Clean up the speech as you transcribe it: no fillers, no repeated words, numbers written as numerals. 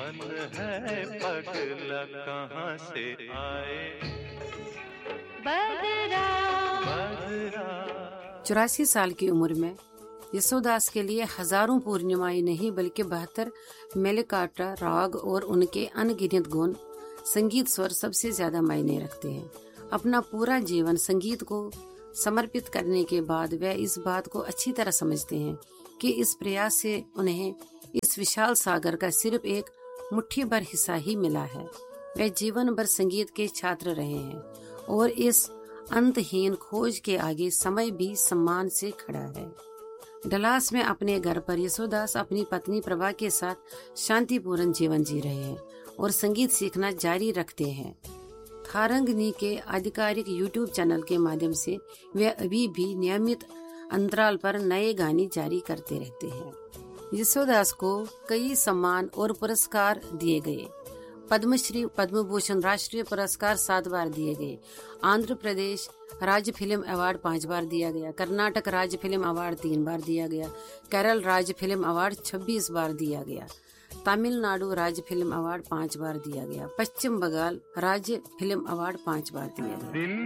मन है पगला कहाँ से आए बदरा बदरा। 84 साल की उम्र में यशोदास के लिए हजारों पूर्णिमाएं नहीं बल्कि 72 मेलकाटा राग और उनके अनगिनत गुण संगीत स्वर सबसे ज्यादा मायने रखते हैं। अपना पूरा जीवन संगीत को समर्पित करने के बाद वे इस बात को अच्छी तरह समझते हैं कि इस प्रयास से उन्हें इस विशाल सागर का सिर्फ एक मुट्ठी भर हिस्सा ही मिला है। वे जीवन भर संगीत के छात्र रहे हैं और इस अंतहीन खोज के आगे समय भी सम्मान से खड़ा है। डलास में अपने घर पर यशोदास अपनी पत्नी प्रभा के साथ शांतिपूर्ण जीवन जी रहे हैं और संगीत सीखना जारी रखते हैं। थारंगनी के आधिकारिक यूट्यूब चैनल के माध्यम से वे अभी भी नियमित अंतराल पर नए गाने जारी करते रहते हैं। यशोदास को कई सम्मान और पुरस्कार दिए गए। पद्मश्री, पद्म भूषण, राष्ट्रीय पुरस्कार 7 बार दिए गए। आंध्र प्रदेश राज्य फिल्म अवार्ड 5 बार दिया गया। कर्नाटक राज्य फिल्म अवार्ड 3 बार दिया गया। केरल राज्य फिल्म अवार्ड 26 बार दिया गया। तमिलनाडु राज्य फिल्म अवार्ड 5 बार दिया गया। पश्चिम बंगाल राज्य फिल्म अवार्ड 5 बार दिया गया।